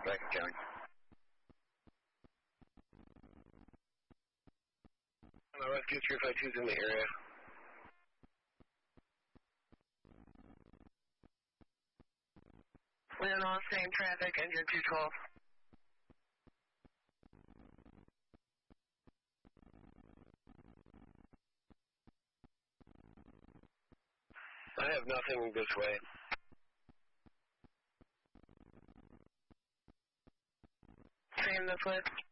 Franklin County. Rescue 352 is in the area. We're on same traffic, engine 212. I have nothing this way. Same this way.